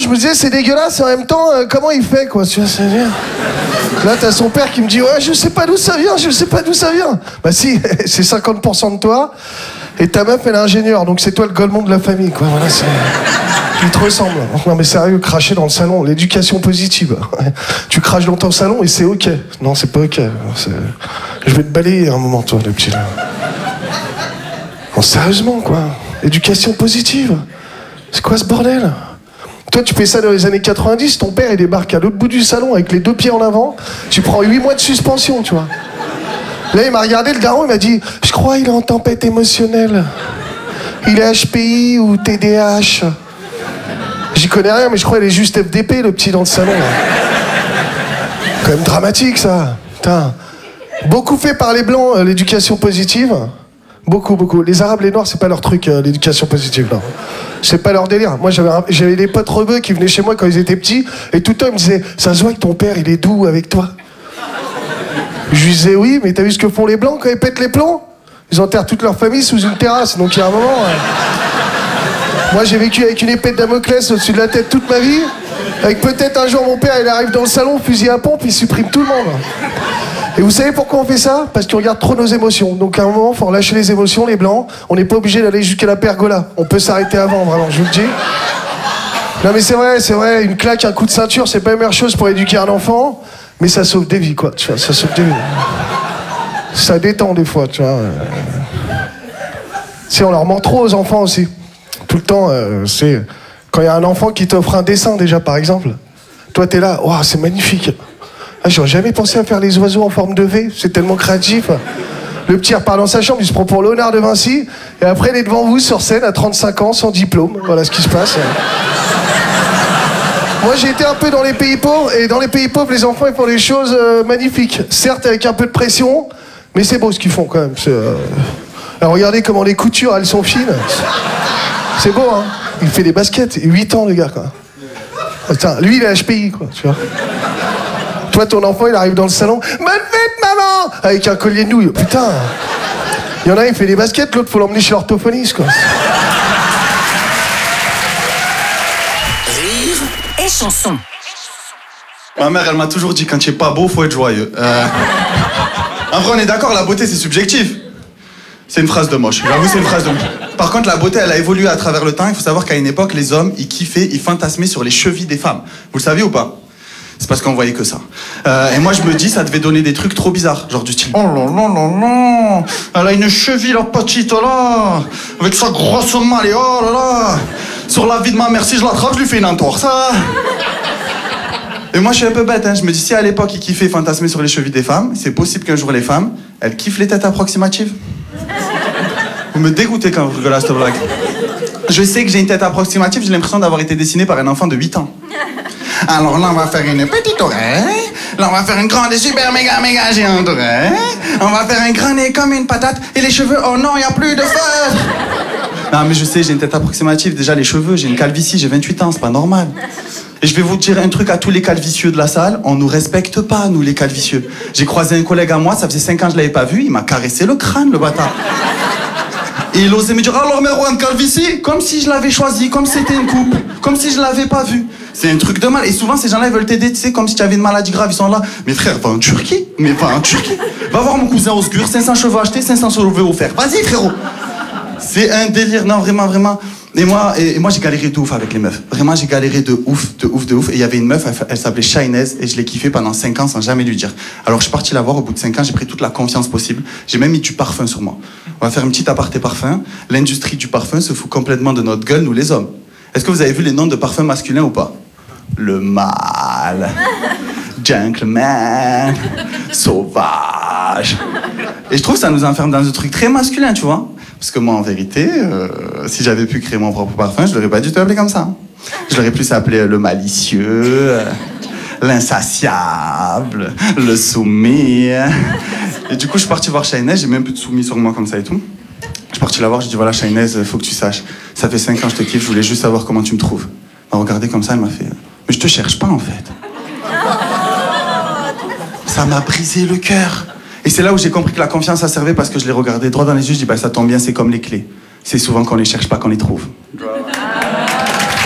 je me disais, c'est dégueulasse, et en même temps, comment il fait, quoi, tu vois, c'est bien. Là, t'as son père qui me dit, ouais, je sais pas d'où ça vient. Bah si, c'est 50% de toi, et ta meuf, elle est ingénieure, donc c'est toi le golemon de la famille, quoi, voilà, c'est... Il te ressemble. Non mais sérieux, cracher dans le salon, l'éducation positive. Tu craches dans ton salon et c'est ok. Non, c'est pas ok. Je vais te balayer un moment, toi, le petit là. Non, sérieusement, quoi. Éducation positive. C'est quoi ce bordel? Toi, tu fais ça dans les années 90, ton père, il débarque à l'autre bout du salon avec les 2 pieds en avant, tu prends 8 mois de suspension, tu vois. Là, il m'a regardé, le daron, il m'a dit, je crois il est en tempête émotionnelle. Il est HPI ou TDAH. J'y connais rien, mais je crois qu'il est juste FDP, le petit dans le salon. Là. Quand même dramatique, ça. Putain. Beaucoup fait par les Blancs, l'éducation positive. Beaucoup. Les Arabes, les Noirs, c'est pas leur truc, l'éducation positive, là. C'est pas leur délire. Moi, j'avais des potes rebeux qui venaient chez moi quand ils étaient petits, et tout le temps, ils me disaient, ça se voit que ton père, il est doux avec toi. Je lui disais, oui, mais t'as vu ce que font les Blancs quand ils pètent les plombs? Ils enterrent toute leur famille sous une terrasse, donc il y a un moment... Moi, j'ai vécu avec une épée de Damoclès au-dessus de la tête toute ma vie. Avec peut-être un jour, mon père, il arrive dans le salon, fusil à pompe, il supprime tout le monde. Et vous savez pourquoi on fait ça? Parce qu'on regarde trop nos émotions. Donc à un moment, il faut relâcher les émotions, les Blancs. On n'est pas obligé d'aller jusqu'à la pergola. On peut s'arrêter avant, vraiment, je vous le dis. Non mais c'est vrai, une claque, un coup de ceinture, c'est pas la meilleure chose pour éduquer un enfant. Mais ça sauve des vies, quoi. Tu vois, ça sauve des vies. Ça détend des fois, tu vois. Si on leur ment trop aux enfants aussi. Tout le temps, c'est... Quand il y a un enfant qui t'offre un dessin, déjà, par exemple, toi, t'es là, waouh, c'est magnifique. Ah, j'aurais jamais pensé à faire les oiseaux en forme de V, c'est tellement créatif. Le petit repart dans sa chambre, il se prend pour Léonard de Vinci, et après, il est devant vous, sur scène, à 35 ans, sans diplôme. Voilà ce qui se passe. Moi, j'ai été un peu dans les pays pauvres, et dans les pays pauvres, les enfants, ils font des choses magnifiques. Certes, avec un peu de pression, mais c'est beau ce qu'ils font, quand même. Alors, regardez comment les coutures, elles sont fines. C'est beau, hein. Il fait des baskets, 8 ans, le gars, quoi. Putain, lui, il est HPI, quoi, tu vois. Toi, ton enfant, il arrive dans le salon. Bonne fête, maman! Avec un collier de nouilles. Putain. Il y en a un, il fait des baskets, l'autre, faut l'emmener chez l'orthophoniste, quoi. Rire et chanson. Ma mère, elle m'a toujours dit, quand tu es pas beau, faut être joyeux. En vrai, on est d'accord, la beauté, c'est subjectif. C'est une phrase de moche. J'avoue, c'est une phrase de moche. Par contre, la beauté, elle a évolué à travers le temps. Il faut savoir qu'à une époque, les hommes, ils kiffaient, ils fantasmaient sur les chevilles des femmes. Vous le saviez ou pas? C'est parce qu'on voyait que ça. Et moi, je me dis, ça devait donner des trucs trop bizarres. Genre du style, oh là là là là, elle a une cheville, la petite, là, avec sa grosse malle, et oh là là. Sur la vie de ma mère, si je l'attrape, je lui fais une entorse. Et moi, je suis un peu bête, hein. Je me dis, si à l'époque, ils kiffaient fantasmer sur les chevilles des femmes, c'est possible qu'un jour, les femmes, elles kiffent les têtes approximatives. Vous me dégoûtez quand vous rigolez à cette blague. Je sais que j'ai une tête approximative, j'ai l'impression d'avoir été dessiné par un enfant de 8 ans. Alors là, on va faire une petite oreille. Là, on va faire une grande, super, méga géante oreille. On va faire un grand nez comme une patate. Et les cheveux, oh non, il n'y a plus de feutre. Non, mais je sais, j'ai une tête approximative. Déjà, les cheveux, j'ai une calvitie, j'ai 28 ans, c'est pas normal. Et je vais vous dire un truc à tous les calvicieux de la salle. On nous respecte pas, nous, les calvicieux. J'ai croisé un collègue à moi, ça faisait 5 ans que je l'avais pas vu. Il m'a caressé le crâne, le bâtard. Et il osait me dire, alors Merwan Calvici, comme si je l'avais choisi, comme si c'était une coupe, comme si je l'avais pas vu. C'est un truc de mal. Et souvent, ces gens-là, ils veulent t'aider, tu sais, comme si tu avais une maladie grave. Ils sont là, mais frère, va en Turquie. Mais va en Turquie. Va voir mon cousin Osgur, 500 cheveux achetés, 500 cheveux offerts. Vas-y, frérot. C'est un délire, non, vraiment. Et moi, j'ai galéré de ouf avec les meufs. Vraiment, j'ai galéré de ouf. Et il y avait une meuf, elle s'appelait Shainez, et je l'ai kiffée pendant 5 ans sans jamais lui dire. Alors, je suis parti la voir, au bout de 5 ans, j'ai pris toute la confiance possible. J'ai même mis du parfum sur moi. On va faire une petite aparté parfum. L'industrie du parfum se fout complètement de notre gueule, nous les hommes. Est-ce que vous avez vu les noms de parfums masculins ou pas? Le mâle, gentleman, sauvage. Et je trouve que ça nous enferme dans un truc très masculin, tu vois. Parce que moi, en vérité, si j'avais pu créer mon propre parfum, je l'aurais pas du tout appelé comme ça. Je l'aurais plus appelé le malicieux, l'insatiable, le soumis. Et du coup, je suis parti voir Shainez, j'ai même plus de soumis sur moi comme ça et tout. Je suis parti la voir, je dis voilà Shainez, faut que tu saches, ça fait 5 ans que je te kiffe, je voulais juste savoir comment tu me trouves. Elle m'a regardé comme ça, elle m'a fait mais je te cherche pas en fait. Ça m'a brisé le cœur. Et c'est là où j'ai compris que la confiance ça servait parce que je l'ai regardé droit dans les yeux, je dis bah ça tombe bien, c'est comme les clés. C'est souvent qu'on les cherche pas qu'on les trouve.